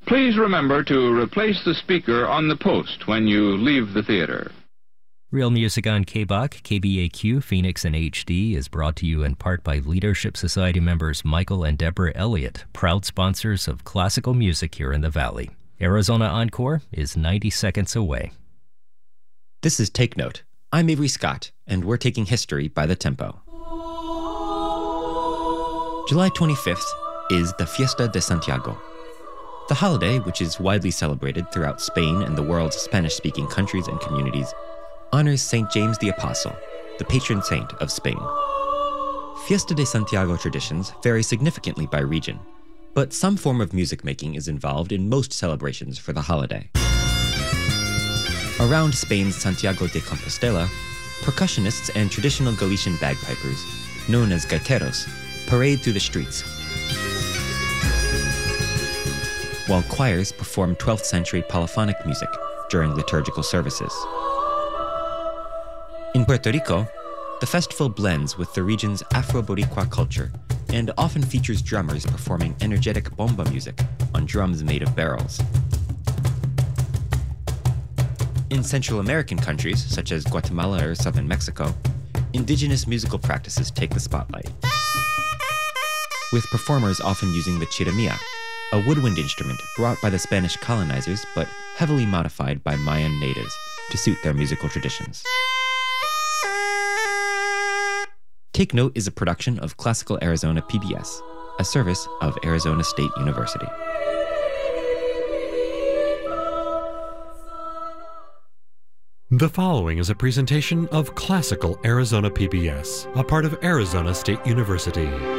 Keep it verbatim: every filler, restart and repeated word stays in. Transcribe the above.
Please remember to replace the speaker on the post when you leave the theater. Real Music on K B O C, K B A Q, Phoenix and H D is brought to you in part by Leadership Society members Michael and Deborah Elliott, proud sponsors of classical music here in the Valley. Arizona Encore is ninety seconds away. This is Take Note. I'm Avery Scott, and we're taking history by the tempo. July twenty-fifth is the Fiesta de Santiago. The holiday, which is widely celebrated throughout Spain and the world's Spanish-speaking countries and communities, honors Saint James the Apostle, the patron saint of Spain. Fiesta de Santiago traditions vary significantly by region, but some form of music making is involved in most celebrations for the holiday. Around Spain's Santiago de Compostela, percussionists and traditional Galician bagpipers, known as gaiteros, parade through the streets, while choirs perform twelfth century polyphonic music during liturgical services. In Puerto Rico, the festival blends with the region's Afro-Boricua culture and often features drummers performing energetic bomba music on drums made of barrels. In Central American countries, such as Guatemala or southern Mexico, indigenous musical practices take the spotlight, with performers often using the chirimia, a woodwind instrument brought by the Spanish colonizers but heavily modified by Mayan natives to suit their musical traditions. Take Note is a production of Classical Arizona P B S, a service of Arizona State University. The following is a presentation of Classical Arizona P B S, a part of Arizona State University.